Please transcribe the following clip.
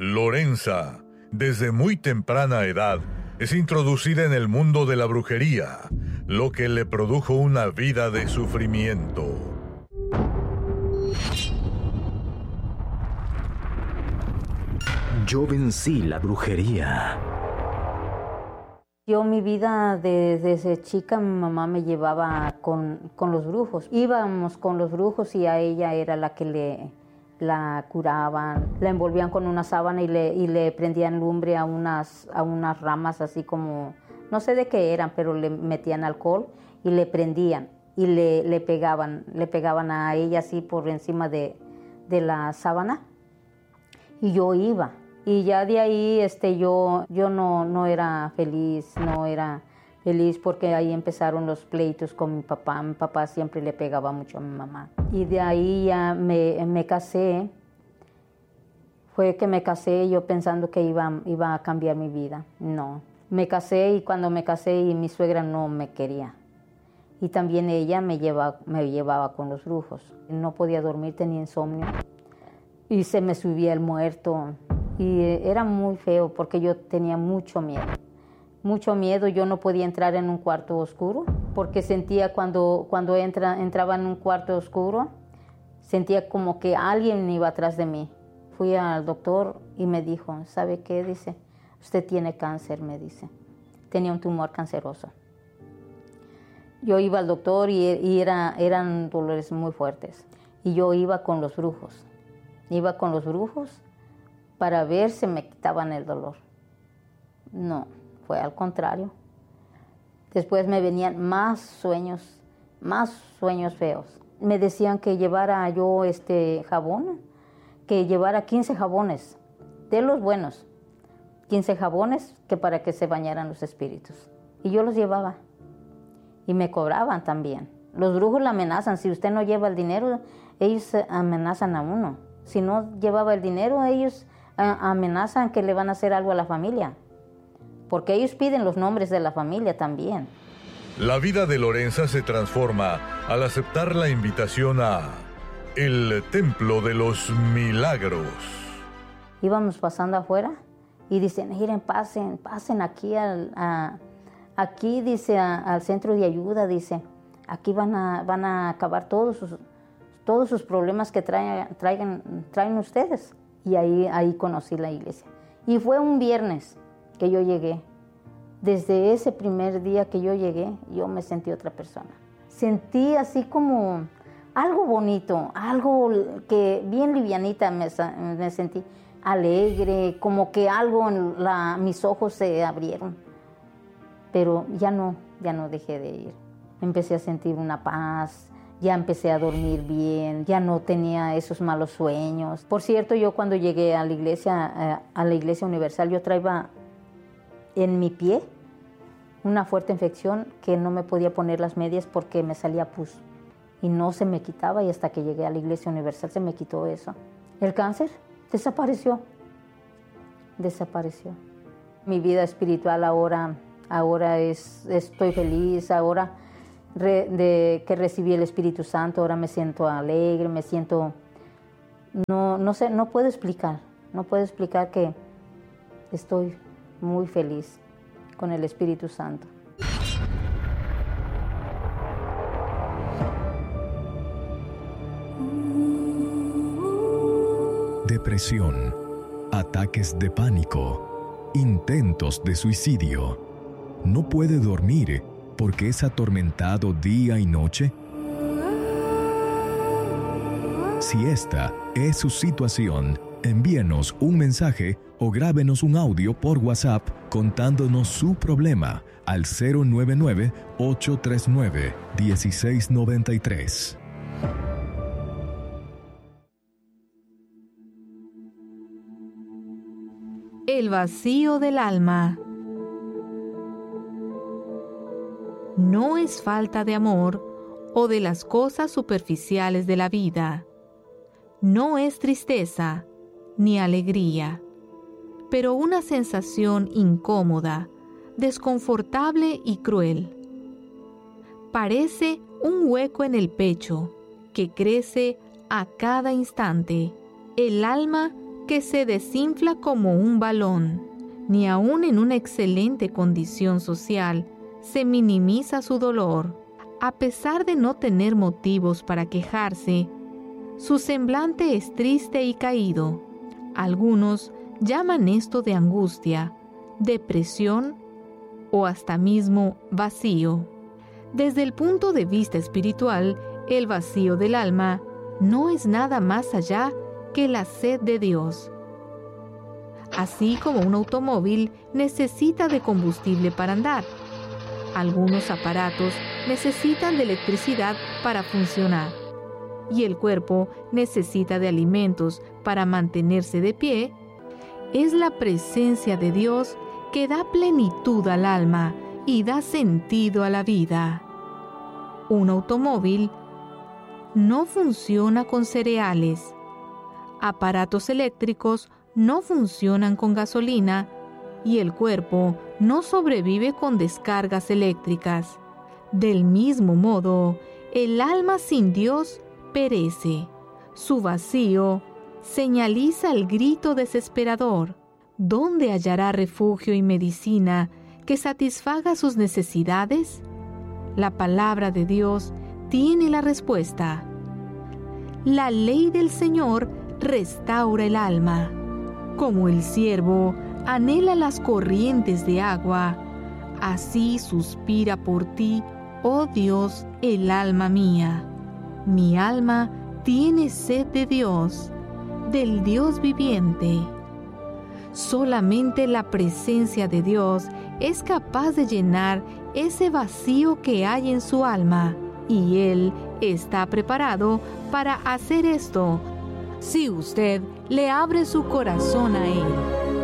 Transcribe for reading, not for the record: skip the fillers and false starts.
Lorenza, desde muy temprana edad, es introducida en el mundo de la brujería, lo que le produjo una vida de sufrimiento. Yo vencí la brujería. Yo mi vida desde chica, mi mamá me llevaba con los brujos. Íbamos con los brujos y a ella era la que la curaban. La envolvían con una sábana y le prendían lumbre a unas ramas así como, no sé de qué eran, pero le metían alcohol y le prendían y le pegaban a ella así por encima de la sábana. Y yo iba. Y ya de ahí yo no era feliz, porque ahí empezaron los pleitos con mi papá. Mi papá siempre le pegaba mucho a mi mamá. Y de ahí ya me casé. Fue que me casé yo pensando que iba a cambiar mi vida. No. Me casé y cuando me casé y mi suegra no me quería. Y también ella me llevaba con los brujos. No podía dormir, tenía insomnio. Y se me subía el muerto. Y era muy feo porque yo tenía mucho miedo. Mucho miedo, yo no podía entrar en un cuarto oscuro porque sentía cuando entraba en un cuarto oscuro, sentía como que alguien iba atrás de mí. Fui al doctor y me dijo, ¿sabe qué? Dice, usted tiene cáncer, me dice. Tenía un tumor canceroso. Yo iba al doctor y eran dolores muy fuertes. Y yo iba con los brujos. Iba con los brujos para ver si me quitaban el dolor. No, fue al contrario. Después me venían más sueños feos. Me decían que llevara yo jabón, que llevara 15 jabones, de los buenos. 15 jabones que para que se bañaran los espíritus. Y yo los llevaba. Y me cobraban también. Los brujos la amenazan. Si usted no lleva el dinero, ellos amenazan a uno. Si no llevaba el dinero, ellos amenazan que le van a hacer algo a la familia, porque ellos piden los nombres de la familia también. La vida de Lorenza se transforma al aceptar la invitación a el Templo de los Milagros. Íbamos pasando afuera y dicen, miren, pasen aquí aquí dice al centro de ayuda, dice, aquí van a acabar todos sus problemas que traen ustedes. Y ahí conocí la iglesia. Y fue un viernes que yo llegué. Desde ese primer día que yo llegué, yo me sentí otra persona. Sentí así como algo bonito, algo que bien livianita me sentí. Alegre, como que algo mis ojos se abrieron. Pero ya no dejé de ir. Empecé a sentir una paz. Ya empecé a dormir bien, ya no tenía esos malos sueños. Por cierto, yo cuando llegué a la iglesia universal, yo traía en mi pie una fuerte infección que no me podía poner las medias porque me salía pus. Y no se me quitaba y hasta que llegué a la iglesia universal se me quitó eso. El cáncer desapareció. Mi vida espiritual ahora estoy feliz, ahora de que recibí el Espíritu Santo, ahora me siento alegre, me siento, no sé, no puedo explicar que estoy muy feliz con el Espíritu Santo. Depresión, ataques de pánico, intentos de suicidio. No puede dormir porque es atormentado día y noche. Si esta es su situación, envíenos un mensaje o grábenos un audio por WhatsApp contándonos su problema al 099-839-1693. El vacío del alma. No es falta de amor o de las cosas superficiales de la vida. No es tristeza ni alegría, pero una sensación incómoda, desconfortable y cruel. Parece un hueco en el pecho que crece a cada instante. El alma que se desinfla como un balón. Ni aun en una excelente condición social se minimiza su dolor. A pesar de no tener motivos para quejarse, su semblante es triste y caído. Algunos llaman esto de angustia, depresión o hasta mismo vacío. Desde el punto de vista espiritual, el vacío del alma no es nada más allá que la sed de Dios. Así como un automóvil necesita de combustible para andar, algunos aparatos necesitan de electricidad para funcionar, y el cuerpo necesita de alimentos para mantenerse de pie. Es la presencia de Dios que da plenitud al alma y da sentido a la vida. Un automóvil no funciona con cereales. Aparatos eléctricos no funcionan con gasolina y el cuerpo no sobrevive con descargas eléctricas. Del mismo modo, el alma sin Dios perece. Su vacío señaliza el grito desesperador. ¿Dónde hallará refugio y medicina que satisfaga sus necesidades? La palabra de Dios tiene la respuesta. La ley del Señor restaura el alma. Como el ciervo anhela las corrientes de agua, así suspira por ti, oh Dios, el alma mía. Mi alma tiene sed de Dios, del Dios viviente. Solamente la presencia de Dios es capaz de llenar ese vacío que hay en su alma, y Él está preparado para hacer esto si usted le abre su corazón a Él.